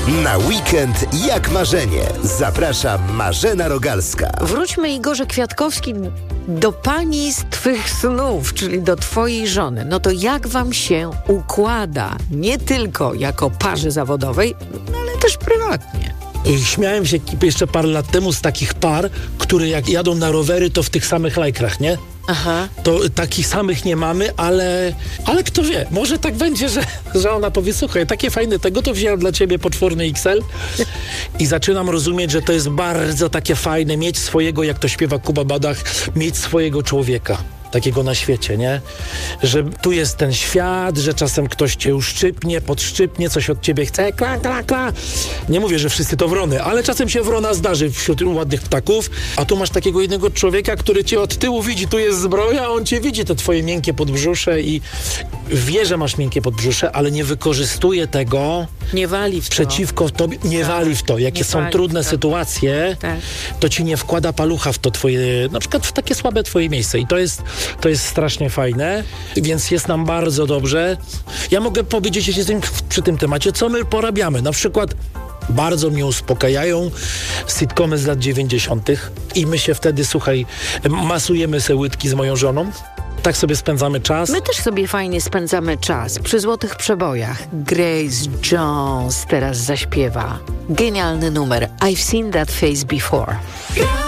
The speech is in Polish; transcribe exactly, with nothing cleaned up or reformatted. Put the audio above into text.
Na weekend jak marzenie. Zaprasza Marzena Rogalska. Wróćmy, Igorze Kwiatkowski, do pani z twych snów, czyli do twojej żony. No to jak wam się układa? Nie tylko jako parze zawodowej, no ale też prywatnie. Śmiałem się jeszcze parę lat temu z takich par, które jak jadą na rowery, to w tych samych lajkrach, nie? Aha. To takich samych nie mamy, ale, ale kto wie, może tak będzie, że, że ona powie, słuchaj, takie fajne tego, to wziąłem dla ciebie potworny X L i zaczynam rozumieć, że to jest bardzo takie fajne, mieć swojego, jak to śpiewa Kuba Badach, mieć swojego człowieka. Takiego na świecie, nie? Że tu jest ten świat, że czasem ktoś cię uszczypnie, podszczypnie, coś od ciebie chce, kla, kla, kla. Nie mówię, że wszyscy to wrony, ale czasem się wrona zdarzy wśród ładnych ptaków, a tu masz takiego jednego człowieka, który cię od tyłu widzi, tu jest zbroja, on cię widzi, te twoje miękkie podbrzusze i wie, że masz miękkie podbrzusze, ale nie wykorzystuje tego nie wali w to. Przeciwko tobie, nie tak. wali w to. Jakie nie są trudne sytuacje, tak. to ci nie wkłada palucha w to twoje, na przykład w takie słabe twoje miejsce i to jest To jest strasznie fajne, więc jest nam bardzo dobrze. Ja mogę powiedzieć, jeśli jestem przy tym temacie, co my porabiamy. Na przykład bardzo mnie uspokajają sitcomy z lat dziewięćdziesiątych i my się wtedy, słuchaj, masujemy se łydki z moją żoną. Tak sobie spędzamy czas. My też sobie fajnie spędzamy czas przy złotych przebojach. Grace Jones teraz zaśpiewa. Genialny numer. I've seen that face before.